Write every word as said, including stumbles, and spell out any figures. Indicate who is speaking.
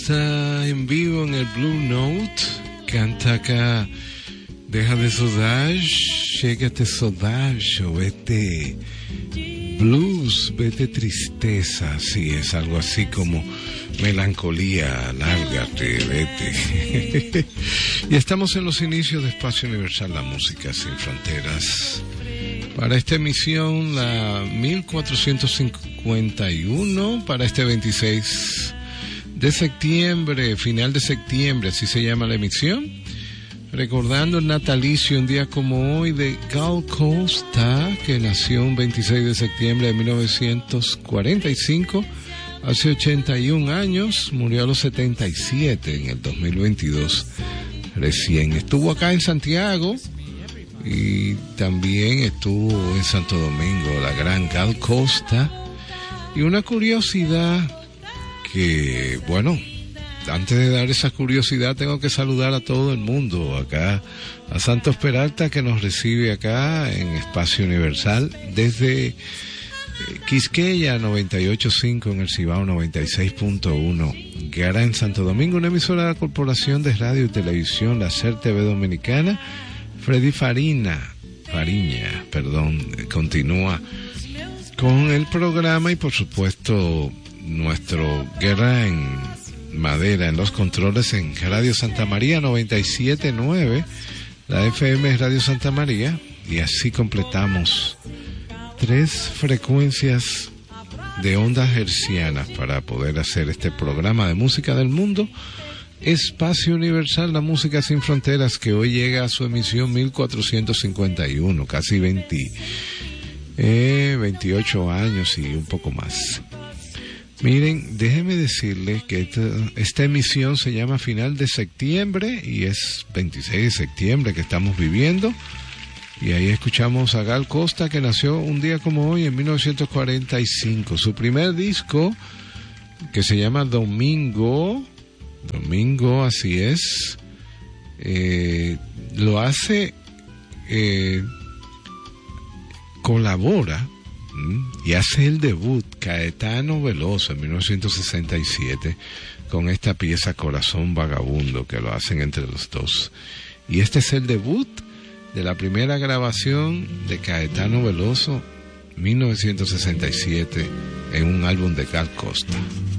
Speaker 1: Está en vivo en el Blue Note. Canta acá. Deja de sudar, llégate sudar, o vete blues, vete tristeza. Sí, es algo así como melancolía, lárgate, vete. Y estamos en los inicios de Espacio Universal, la música sin fronteras. Para esta emisión, la mil cuatrocientos cincuenta y uno, para este veintiséis de septiembre, final de septiembre, así se llama la emisión. Recordando el natalicio, un día como hoy, de Gal Costa, que nació un veintiséis de septiembre de mil novecientos cuarenta y cinco, hace ochenta y un años, murió a los setenta y siete en el dos mil veintidós, recién. Estuvo acá en Santiago y también estuvo en Santo Domingo, la gran Gal Costa. Y una curiosidad que, bueno, antes de dar esa curiosidad tengo que saludar a todo el mundo acá, a Santos Peralta, que nos recibe acá en Espacio Universal desde eh, Quisqueya noventa y ocho punto cinco, en el Cibao noventa y seis punto uno, Gara en Santo Domingo, una emisora de la Corporación de Radio y Televisión, la C E R T V Dominicana. Freddy Farina, Fariña, perdón, continúa con el programa, y por supuesto nuestro Guerra en Madera en los controles en Radio Santa María noventa y siete punto nueve, la F M es Radio Santa María, y así completamos tres frecuencias de ondas hercianas para poder hacer este programa de música del mundo, Espacio Universal, la música sin fronteras, que hoy llega a su emisión mil cuatrocientos cincuenta y uno, casi veinte, eh, veintiocho años y un poco más. Miren, déjenme decirles que esta, esta emisión se llama Final de Septiembre, y es veintiséis de septiembre que estamos viviendo, y ahí escuchamos a Gal Costa, que nació un día como hoy en mil novecientos cuarenta y cinco. Su primer disco, que se llama Domingo, Domingo, así es, eh, lo hace, eh, colabora y hace el debut Caetano Veloso en mil novecientos sesenta y siete con esta pieza Corazón Vagabundo, que lo hacen entre los dos. Y este es el debut de la primera grabación de Caetano Veloso, mil novecientos sesenta y siete, en un álbum de Gal Costa.